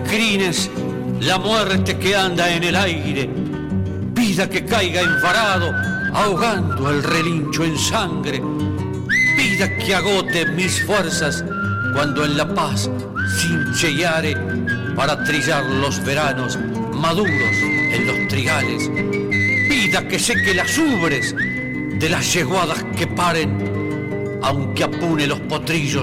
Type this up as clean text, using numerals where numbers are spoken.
crines la muerte que anda en el aire, vida que caiga enfarado, ahogando el relincho en sangre, vida que agote mis fuerzas cuando en la paz cincheare para trillar los veranos maduros en los trigales, vida que seque las ubres de las yeguadas que paren, aunque apune los potrillos